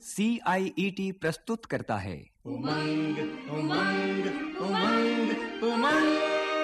CIET प्रस्तुत करता है उमंग उमंग उमंग उमंग।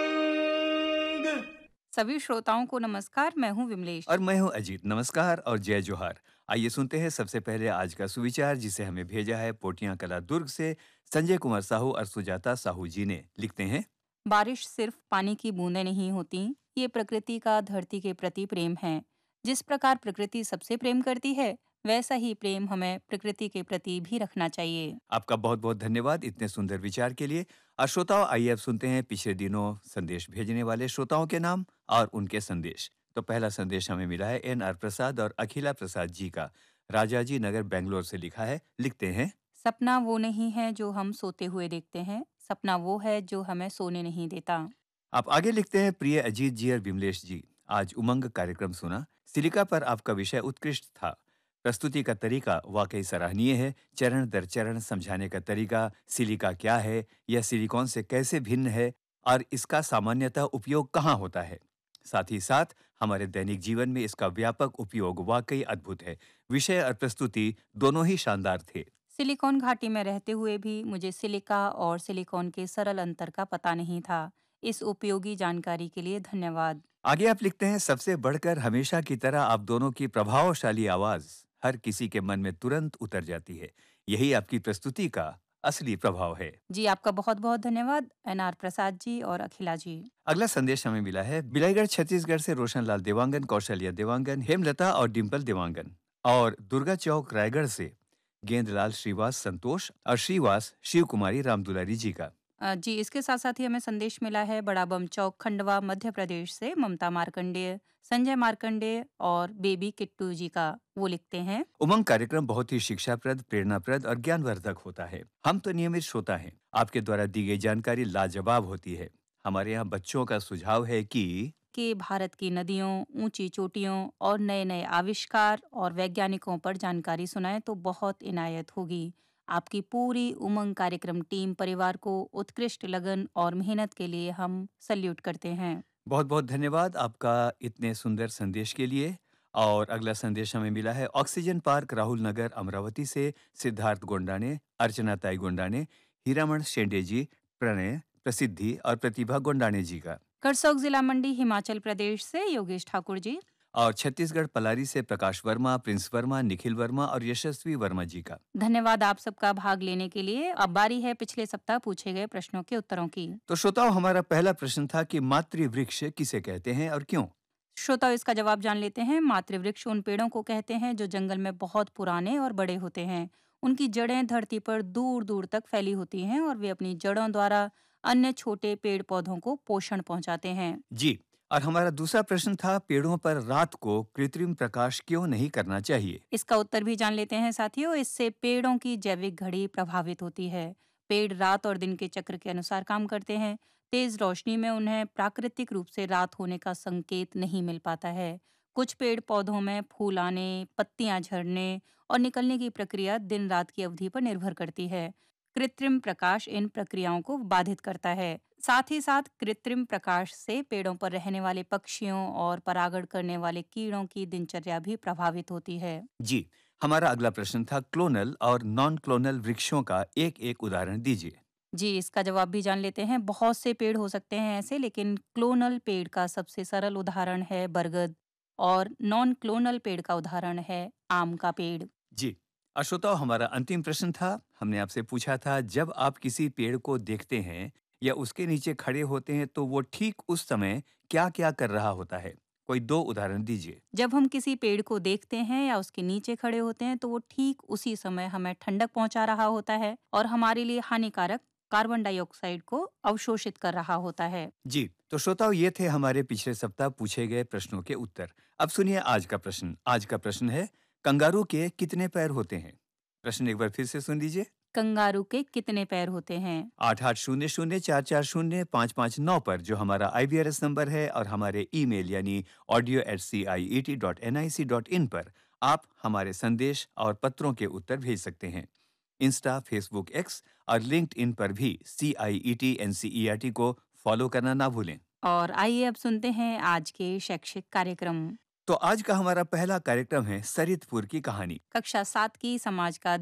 सभी श्रोताओं को नमस्कार। मैं हूं विमलेश और मैं हूं अजीत। नमस्कार और जय जोहार। आइए सुनते हैं सबसे पहले आज का सुविचार, जिसे हमें भेजा है पोटियां कला दुर्ग से संजय कुमार साहू और सुजाता साहू जी ने। लिखते हैं, बारिश सिर्फ पानी की बूंदें नहीं होती, ये प्रकृति का धरती के प्रति प्रेम है। जिस प्रकार प्रकृति सबसे प्रेम करती है, वैसा ही प्रेम हमें प्रकृति के प्रति भी रखना चाहिए। आपका बहुत बहुत धन्यवाद इतने सुंदर विचार के लिए। और श्रोताओं, आइए अब सुनते हैं पिछले दिनों संदेश भेजने वाले श्रोताओं के नाम और उनके संदेश। तो पहला संदेश हमें मिला है NR प्रसाद और अखिला प्रसाद जी का। राजाजी नगर बेंगलोर से लिखा है। लिखते हैं, सपना वो नहीं है जो हम सोते हुए देखते हैं, सपना वो है जो हमें सोने नहीं देता। आप आगे लिखते हैं, प्रिय अजीत जी और विमलेश जी, आज उमंग कार्यक्रम सुना। सिलिका पर आपका विषय उत्कृष्ट था। प्रस्तुति का तरीका वाकई सराहनीय है। चरण दर चरण समझाने का तरीका, सिलिका क्या है, यह सिलिकॉन से कैसे भिन्न है और इसका सामान्यतः उपयोग कहाँ होता है। साथ ही साथ हमारे दैनिक जीवन में इसका व्यापक उपयोग वाकई अद्भुत है। विषय और प्रस्तुति दोनों ही शानदार थे। सिलिकॉन घाटी में रहते हुए भी मुझे सिलिका और सिलिकॉन के सरल अंतर का पता नहीं था। इस उपयोगी जानकारी के लिए धन्यवाद। आगे आप लिखते हैं, सबसे बढ़कर हमेशा की तरह आप दोनों की प्रभावशाली आवाज हर किसी के मन में तुरंत उतर जाती है। यही आपकी प्रस्तुति का असली प्रभाव है। जी, आपका बहुत बहुत धन्यवाद NR प्रसाद जी और अखिला जी। अगला संदेश हमें मिला है बिलाईगढ़ छत्तीसगढ़ से रोशनलाल देवांगन, कौशल्या देवांगन, हेमलता और डिम्पल देवांगन, और दुर्गा चौक रायगढ़ से गेंदलाल श्रीवास संतोष और श्रीवास शिव कुमारी रामदुलारी जी का। जी, इसके साथ साथ ही हमें संदेश मिला है बड़ा बम चौक खंडवा मध्य प्रदेश से ममता मार्कंडेय, संजय मार्कंडेय और बेबी किट्टू जी का। वो लिखते हैं, उमंग कार्यक्रम बहुत ही शिक्षाप्रद, प्रेरणाप्रद और ज्ञानवर्धक होता है। हम तो नियमित श्रोता हैं। आपके द्वारा दी गई जानकारी लाजवाब होती है। हमारे यहाँ बच्चों का सुझाव है कि भारत की नदियों, ऊंची चोटियों और नए नए आविष्कार और वैज्ञानिकों पर जानकारी सुनाएं तो बहुत इनायत होगी। आपकी पूरी उमंग कार्यक्रम टीम परिवार को उत्कृष्ट लगन और मेहनत के लिए हम सल्यूट करते हैं। बहुत बहुत धन्यवाद आपका इतने सुंदर संदेश के लिए। और अगला संदेश हमें मिला है ऑक्सीजन पार्क राहुल नगर अमरावती से सिद्धार्थ गोंडा ने, अर्चना ताई गोंडा ने, हीरामण शेंडे जी, प्रणय, प्रसिद्धि और प्रतिभा गोंडाने जी का। करसोग जिला मंडी हिमाचल प्रदेश से योगेश ठाकुर जी। और छत्तीसगढ़ पलारी से प्रकाश वर्मा, प्रिंस वर्मा, निखिल वर्मा और यशस्वी वर्मा जी का। धन्यवाद आप सबका भाग लेने के लिए। अब बारी है पिछले सप्ताह पूछे गए प्रश्नों के उत्तरों की। तो श्रोताओं, हमारा पहला प्रश्न था कि मातृवृक्ष किसे कहते हैं और क्यों। श्रोताओ, इसका जवाब जान लेते हैं। मातृवृक्ष उन पेड़ों को कहते हैं जो जंगल में बहुत पुराने और बड़े होते हैं। उनकी जड़ें धरती पर दूर दूर तक फैली होती हैं और वे अपनी जड़ों द्वारा अन्य छोटे पेड़ पौधों को पोषण पहुंचाते हैं। जी, और हमारा दूसरा प्रश्न था, पेड़ों पर रात को कृत्रिम प्रकाश क्यों नहीं करना चाहिए। इसका उत्तर भी जान लेते हैं साथियों। इससे पेड़ों की जैविक घड़ी प्रभावित होती है। पेड़ रात और दिन के चक्र के अनुसार काम करते हैं। तेज रोशनी में उन्हें प्राकृतिक रूप से रात होने का संकेत नहीं मिल पाता है। कुछ पेड़ पौधों में फूल आने, पत्तियां झड़ने और निकलने की प्रक्रिया दिन रात की अवधि पर निर्भर करती है। कृत्रिम प्रकाश इन प्रक्रियाओं को बाधित करता है। साथ ही साथ कृत्रिम प्रकाश से पेड़ों पर रहने वाले पक्षियों और परागण करने वाले कीड़ों की दिनचर्या भी प्रभावित होती है। जी, हमारा अगला प्रश्न था, क्लोनल और नॉन क्लोनल वृक्षों का एक एक उदाहरण दीजिए। जी, इसका जवाब भी जान लेते हैं। बहुत से पेड़ हो सकते हैं ऐसे, लेकिन क्लोनल पेड़ का सबसे सरल उदाहरण है बरगद और नॉन क्लोनल पेड़ का उदाहरण है आम का पेड़। जी, श्रोताओं, हमारा अंतिम प्रश्न था। हमने आपसे पूछा था, जब आप किसी पेड़ को देखते हैं या उसके नीचे खड़े होते हैं तो वो ठीक उस समय क्या क्या कर रहा होता है। कोई दो उदाहरण दीजिए। जब हम किसी पेड़ को देखते हैं या उसके नीचे खड़े होते हैं तो वो ठीक उसी समय हमें ठंडक पहुंचा रहा होता है और हमारे लिए हानिकारक कार्बन डाइऑक्साइड को अवशोषित कर रहा होता है। जी, तो श्रोताओं, ये थे हमारे पिछले सप्ताह पूछे गए प्रश्नों के उत्तर। अब सुनिए आज का प्रश्न। आज का प्रश्न है, कंगारू के कितने पैर होते हैं। प्रश्न एक बार फिर से सुन लीजिए। कंगारू के कितने पैर होते हैं? 8800444559 पर, जो हमारा IVRS नंबर है, और हमारे ईमेल यानी audio@ciet.nic.in पर आप हमारे संदेश और पत्रों के उत्तर भेज सकते हैं। इंस्टा, फेसबुक, एक्स और लिंक्डइन पर भी CIET NCERT को फॉलो करना ना भूलें। और आइए अब सुनते हैं आज के शैक्षिक कार्यक्रम। तो आज का हमारा पहला कार्यक्रम है सरितपुर की कहानी। कक्षा 7 की समाज का